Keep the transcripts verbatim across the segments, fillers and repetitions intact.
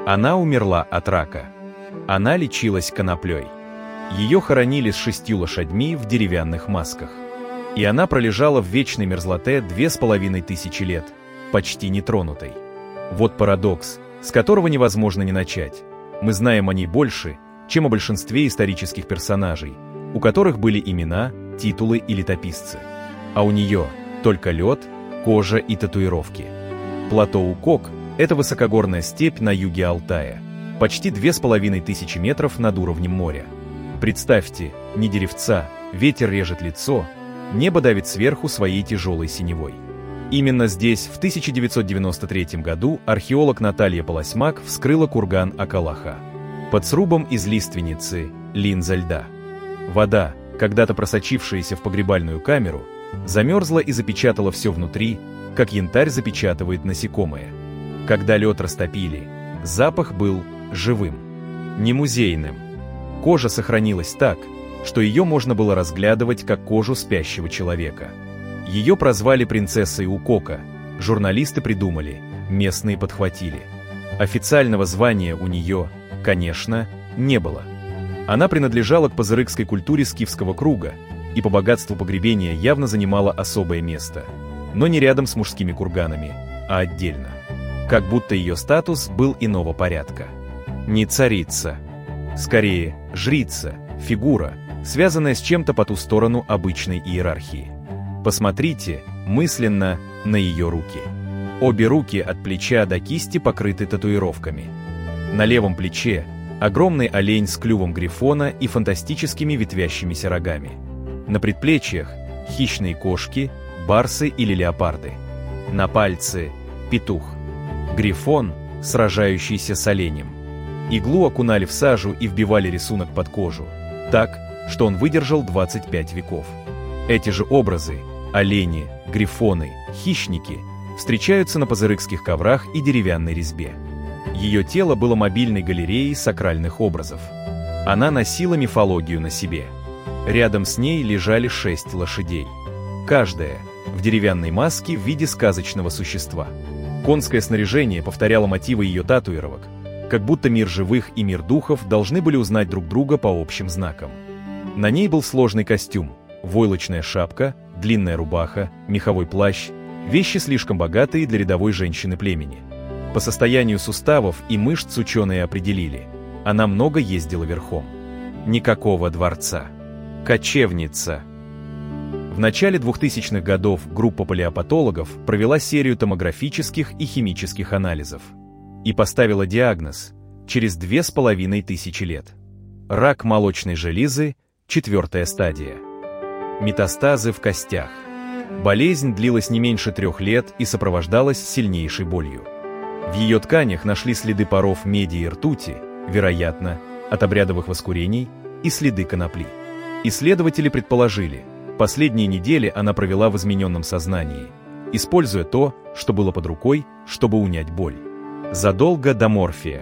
Она умерла от рака. Она лечилась коноплей. Ее хоронили с шестью лошадьми в деревянных масках. И она пролежала в вечной мерзлоте две с половиной тысячи лет, почти нетронутой. Вот парадокс, с которого невозможно не начать. Мы знаем о ней больше, чем о большинстве исторических персонажей, у которых были имена, титулы и летописцы. А у нее только лед, кожа и татуировки. Плато Укок – это высокогорная степь на юге Алтая, почти две с половиной тысячи метров над уровнем моря. Представьте, ни деревца, ветер режет лицо, небо давит сверху своей тяжелой синевой. Именно здесь в тысяча девятьсот девяносто третьем году археолог Наталья Полосмак вскрыла курган Акалаха. Под срубом из лиственницы – линза льда. Вода, когда-то просочившаяся в погребальную камеру, замерзла и запечатала все внутри, как янтарь запечатывает насекомое. Когда лед растопили, запах был живым, не музейным. Кожа сохранилась так, что ее можно было разглядывать как кожу спящего человека. Ее прозвали принцессой Укока, журналисты придумали, местные подхватили. Официального звания у нее, конечно, не было. Она принадлежала к пазырыкской культуре скифского круга и по богатству погребения явно занимала особое место, но не рядом с мужскими курганами, а отдельно. Как будто ее статус был иного порядка. Не царица, скорее жрица, фигура, связанная с чем-то по ту сторону обычной иерархии. Посмотрите мысленно на ее руки. Обе руки от плеча до кисти покрыты татуировками. На левом плече огромный олень с клювом грифона и фантастическими ветвящимися рогами. На предплечьях хищные кошки, барсы или леопарды. На пальце петух. Грифон, сражающийся с оленем. Иглу окунали в сажу и вбивали рисунок под кожу, так, что он выдержал двадцать пять веков. Эти же образы – олени, грифоны, хищники – встречаются на пазырыкских коврах и деревянной резьбе. Ее тело было мобильной галереей сакральных образов. Она носила мифологию на себе. Рядом с ней лежали шесть лошадей. Каждая в деревянной маске в виде сказочного существа. Конское снаряжение повторяло мотивы ее татуировок, как будто мир живых и мир духов должны были узнать друг друга по общим знакам. На ней был сложный костюм, войлочная шапка, длинная рубаха, меховой плащ, вещи слишком богатые для рядовой женщины племени. По состоянию суставов и мышц ученые определили, она много ездила верхом. Никакого дворца. Кочевница. В начале двухтысячных годов группа палеопатологов провела серию томографических и химических анализов и поставила диагноз через две с половиной тысячи лет. Рак молочной железы, четвертая стадия. Метастазы в костях. Болезнь длилась не меньше трех лет и сопровождалась сильнейшей болью. В ее тканях нашли следы паров меди и ртути, вероятно, от обрядовых воскурений, и следы конопли. Исследователи предположили, последние недели она провела в измененном сознании, используя то, что было под рукой, чтобы унять боль. Задолго до морфия.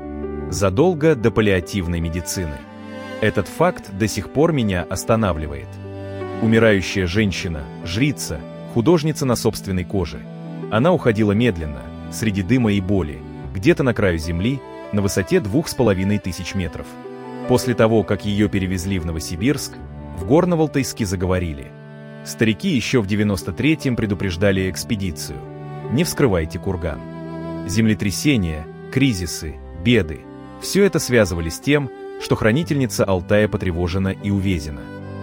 Задолго до паллиативной медицины. Этот факт до сих пор меня останавливает. Умирающая женщина, жрица, художница на собственной коже. Она уходила медленно, среди дыма и боли, где-то на краю земли, на высоте двух с половиной тысяч метров. После того, как ее перевезли в Новосибирск, в Горно-Алтайске заговорили. Старики еще в девяносто третьем предупреждали экспедицию. Не вскрывайте курган. Землетрясения, кризисы, беды – все это связывали с тем, что хранительница Алтая потревожена и увезена.